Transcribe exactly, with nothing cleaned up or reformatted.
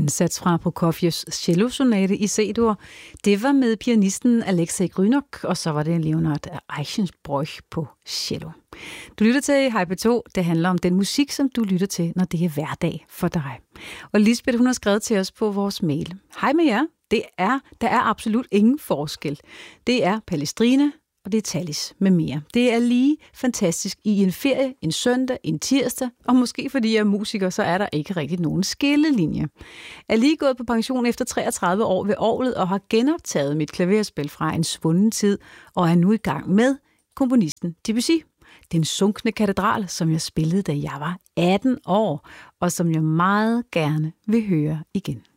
ansats fra Prokofievs cellosonate i C-dur. Det var med pianisten Alexei Grynok, og så var det Leonard Eichenbroich på cello. Du lytter til Hej P to. Det handler om den musik, som du lytter til, når det er hverdag for dig. Og Lisbeth, hun har skrevet til os på vores mail. Hej med jer. Det er, der er absolut ingen forskel. Det er Palestrina, og det er Tallis med mere. Det er lige fantastisk i en ferie, en søndag, en tirsdag, og måske fordi jeg er musiker, så er der ikke rigtig nogen skillelinje. Jeg er lige gået på pension efter treogtredive år ved orglet og har genoptaget mit klaverspil fra en svunden tid, og er nu i gang med komponisten Debussy. Den sunkne katedral, som jeg spillede, da jeg var atten år, og som jeg meget gerne vil høre igen.